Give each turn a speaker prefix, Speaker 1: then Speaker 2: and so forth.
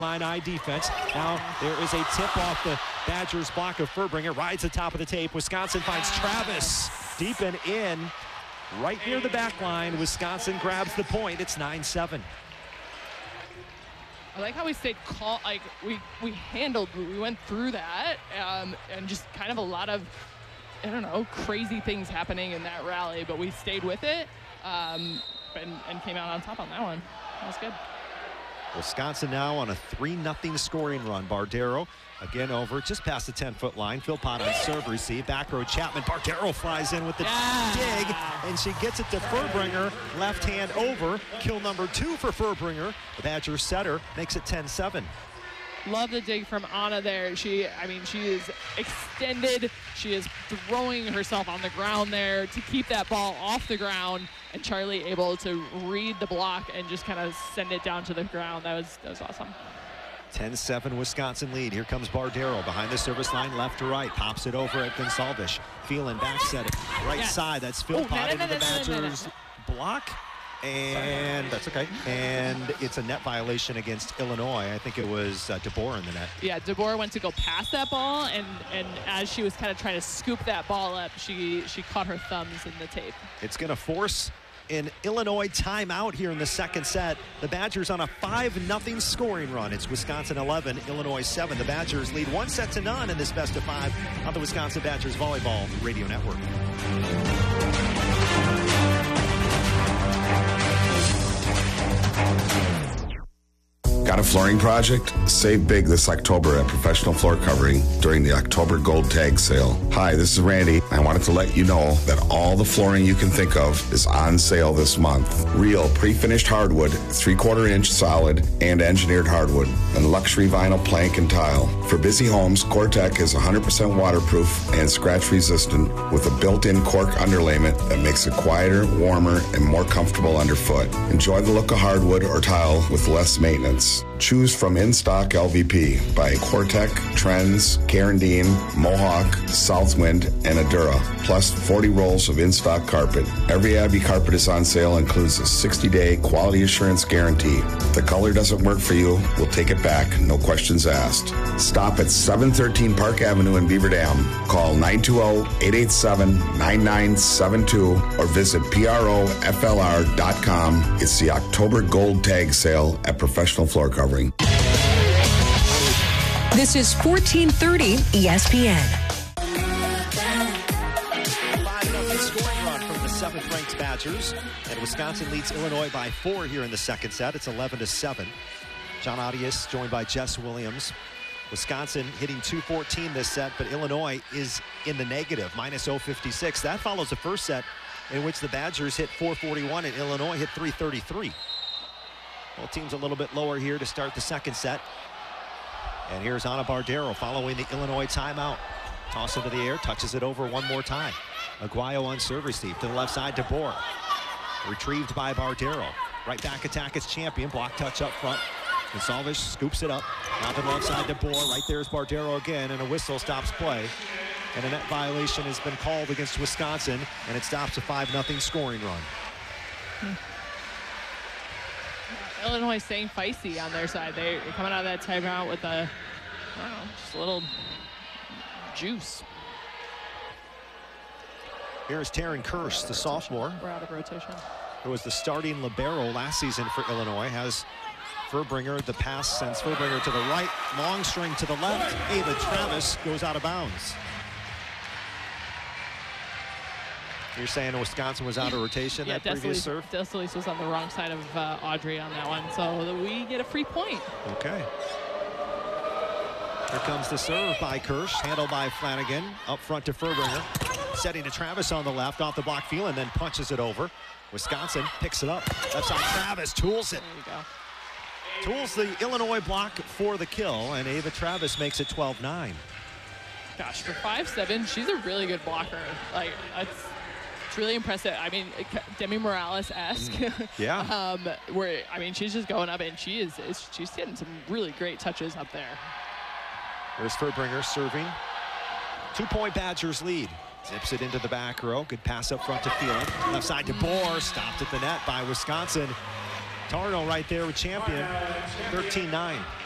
Speaker 1: eye defense. Now there is a tip off the Badgers block of Furbringer. Rides the top of the tape. Wisconsin finds Travis deep and in. Right near the back line. Wisconsin grabs the point. It's 9-7.
Speaker 2: I like how we stayed calm. Like we went through that, and just kind of a lot of, I don't know, crazy things happening in that rally, but we stayed with it, and came out on top on that one. That was good.
Speaker 1: Wisconsin now on a 3-0 scoring run. Bardero again over just past the 10-foot line. Philpott on serve receive. Back row Chapman. Bardero flies in with the dig, and she gets it to Furbringer. Left hand over. Kill number 2 for Furbringer. The Badgers setter makes it 10-7.
Speaker 2: Love the dig from Anna there. She is extended. She is throwing herself on the ground there to keep that ball off the ground, and Charlie able to read the block and just kind of send it down to the ground. That was awesome.
Speaker 1: 10-7 Wisconsin lead. Here comes Bardero behind the service line, left to right. Pops it over at Gonsalves. Phelan back set it. Right side. That's Philpott into the Badgers block. And that's okay. And it's a net violation against Illinois. I think it was DeBoer in the net.
Speaker 2: Yeah, DeBoer went to go past that ball, and as she was kind of trying to scoop that ball up, she caught her thumbs in the tape.
Speaker 1: It's going to force an Illinois timeout here in the second set. The Badgers on a 5-0 scoring run. It's Wisconsin 11, Illinois 7. The Badgers lead 1-0 in this best of 5 on the Wisconsin Badgers Volleyball Radio Network.
Speaker 3: Got a flooring project? Save big this October at Professional Floor Covering during the October Gold Tag Sale. Hi, this is Randy. I wanted to let you know that all the flooring you can think of is on sale this month. Real pre-finished hardwood, 3/4 inch solid, and engineered hardwood, and luxury vinyl plank and tile. For busy homes, CoreTech is 100% waterproof and scratch resistant with a built-in cork underlayment that makes it quieter, warmer, and more comfortable underfoot. Enjoy the look of hardwood or tile with less maintenance. Choose from in-stock LVP by CoreTech, Trends, Carandine, Mohawk, Southwind, and Adura, plus 40 rolls of in-stock carpet. Every Abbey carpet is on sale, includes a 60-day quality assurance guarantee. If the color doesn't work for you, we'll take it back, no questions asked. Stop at 713 Park Avenue in Beaver Dam. Call 920-887-9972 or visit PROFLR.com. It's the October Gold Tag Sale at Professional Floor Covering.
Speaker 4: This is 1430 ESPN.
Speaker 1: 5-0 scoring run from the 7th-ranked Badgers, and Wisconsin leads Illinois by 4 here in the second set. It's 11-7. John Audius joined by Jess Williams. Wisconsin hitting .214 this set, but Illinois is in the negative, minus -056. That follows the first set in which the Badgers hit .441 and Illinois hit .333. Both teams a little bit lower here to start the second set. And here's Ana Bardero following the Illinois timeout. Toss into the air, touches it over one more time. Aguayo on serve receive to the left side, DeBoer. Retrieved by Bardero. Right back attack is Champion, block touch up front. Gonsalves scoops it up. Now to the left side, DeBoer. Right there is Bardero again, and a whistle stops play. And a net violation has been called against Wisconsin, and it stops a 5-0 scoring run.
Speaker 2: Illinois staying feisty on their side. They're coming out of that timeout with a, I don't know, just a little juice.
Speaker 1: Here's Taryn Kirsch, the sophomore.
Speaker 2: We're out of rotation.
Speaker 1: Who was the starting libero last season for Illinois. Has Furbringer, the pass sends Furbringer to the right, long string to the left. Ava Travis goes out of bounds. You're saying Wisconsin was out of rotation that previous serve?
Speaker 2: Desalis was on the wrong side of Audrey on that one, so we get a free point.
Speaker 1: Okay. Here comes the serve by Kirsch, handled by Flanagan. Up front to Furbringer. Setting to Travis on the left, off the block Phelan, then punches it over. Wisconsin picks it up. Left side, Travis tools it.
Speaker 2: There you go.
Speaker 1: Tools the Illinois block for the kill, and Ava Travis makes it 12-9.
Speaker 2: Gosh, for 5'7", she's a really good blocker. Like, it's really impressive. I mean, Demi Morales-esque.
Speaker 1: Yeah.
Speaker 2: Where, I mean, she's just going up, and she's getting some really great touches up there.
Speaker 1: There's Furbringer serving. 2-point Badgers lead. Zips it into the back row. Good pass up front to Phelan. Left side to DeBoer. Stopped at the net by Wisconsin. Tarno right there with Champion. 13-9.